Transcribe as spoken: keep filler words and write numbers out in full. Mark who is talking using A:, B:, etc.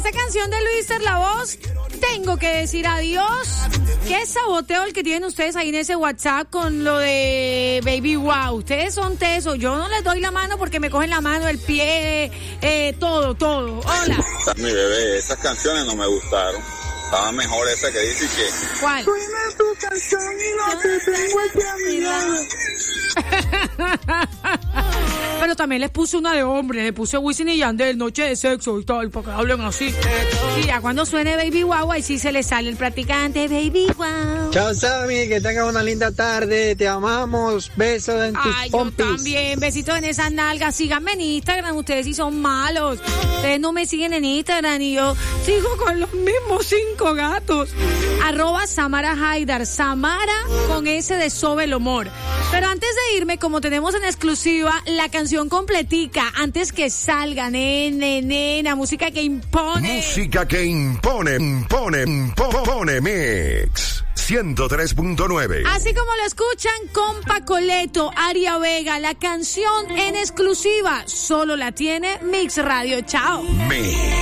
A: esta canción de Luis La Voz, tengo que decir adiós. Qué saboteo el que tienen ustedes ahí en ese WhatsApp con lo de Baby Wow. Ustedes son tesos. Yo no les doy la mano porque me cogen la mano, el pie, eh, todo, todo. Hola.
B: Mi bebé, esas canciones no me gustaron. Estaba mejor esa que dice que...
A: ¿Cuál?
C: Suena tu canción y no te tengo aquí a mi lado.
A: Pero también les puse una de hombre, le puse Wisin y Yandel, Noche de Sexo y tal, para que hablen así. Y ya cuando suene Baby Wow, ahí sí se le sale el practicante, Baby Wow.
D: Chao, Sammy, que tengas una linda tarde, te amamos, besos en tus
A: Ay,
D: pompis.
A: yo también, besitos en esas nalgas. Síganme en Instagram, ustedes sí son malos. Ustedes no me siguen en Instagram y yo sigo con los mismos cinco gatos. Arroba Samara Haidar, Samara con ese de Sobe el Humor. Pero antes de irme, como tenemos en exclusiva la canción completica, antes que salga, nene, nena, música que impone.
E: Música que impone, impone, impone, Mix ciento tres punto nueve.
A: Así como lo escuchan, compa Coleto, Aria Vega, la canción en exclusiva, solo la tiene Mix Radio. Chao.
E: Mix.